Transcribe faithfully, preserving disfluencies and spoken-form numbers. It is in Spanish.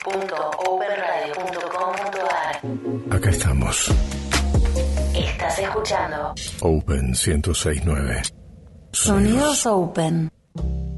punto open radio punto com punto a r. Acá estamos. Estás escuchando Open ciento seis punto nueve. Sonidos Open.